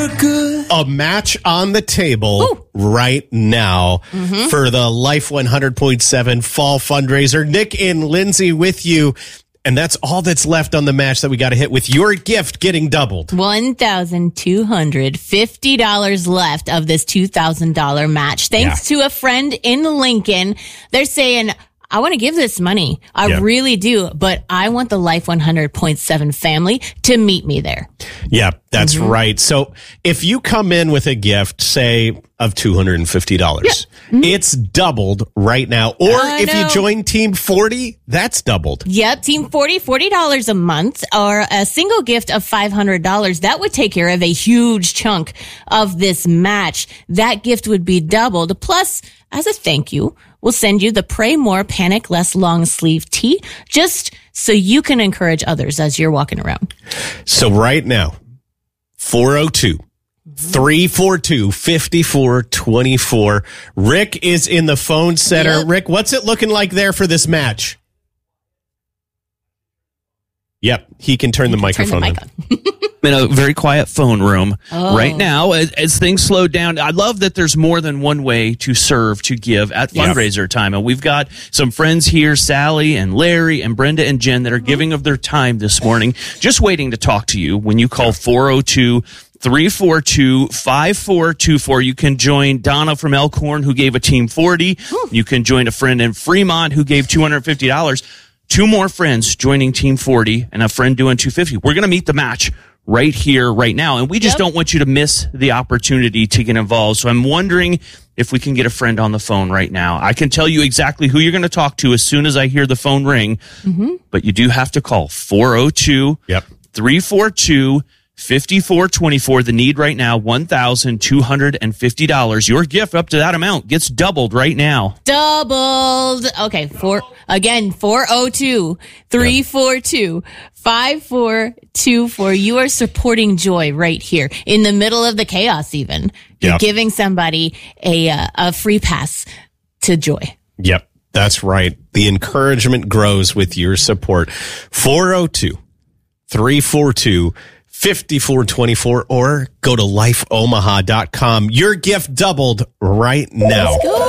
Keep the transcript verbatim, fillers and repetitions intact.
You're good. A match on the table Ooh. right now Mm-hmm. for the Life one hundred point seven Fall Fundraiser. Nick and Lindsay with you. And that's all that's left on the match that we got to hit with your gift getting doubled. one thousand two hundred fifty dollars left of this two thousand dollars match. Thanks yeah. to a friend in Lincoln. They're saying, I want to give this money. I yeah. really do. But I want the Life one hundred point seven family to meet me there. Yeah, that's mm-hmm. right. So if you come in with a gift, say, of two hundred fifty dollars, yeah. mm-hmm. it's doubled right now. Or I if know. you join Team forty, that's doubled. Yep, Team forty, forty dollars a month, or a single gift of five hundred dollars. That would take care of a huge chunk of this match. That gift would be doubled. Plus, as a thank you, we'll send you the Pray More, Panic Less long sleeve tee, just so you can encourage others as you're walking around. So right now, four oh two, three four two, five four two four. Rick is in the phone center. Yep. Rick, what's it looking like there for this match? Yep, he can turn, the, can microphone turn the mic on. In a very quiet phone room oh. right now as, as things slow down. I love that there's more than one way to serve, to give at fundraiser yep. time. And we've got some friends here, Sally and Larry and Brenda and Jen, that are giving of their time this morning, just waiting to talk to you. When you call four oh two, three four two, five four two four, you can join Donna from Elkhorn, who gave a team forty. Ooh. You can join a friend in Fremont who gave two hundred fifty dollars. Two more friends joining Team forty and a friend doing two hundred fifty dollars. We're going to meet the match right here, right now. And we just yep. don't want you to miss the opportunity to get involved. So I'm wondering if we can get a friend on the phone right now. I can tell you exactly who you're going to talk to as soon as I hear the phone ring. Mm-hmm. But you do have to call four oh two, three four two, five four two four. The need right now, one thousand two hundred fifty dollars. Your gift up to that amount gets doubled right now. Doubled. Okay, four again, four oh two, three four two, five four two four. You are supporting joy right here in the middle of the chaos even. You're yep. giving somebody a uh, a free pass to joy. Yep, that's right. The encouragement grows with your support. four oh two, three four two, five four two four or go to life omaha dot com. Your gift doubled right now.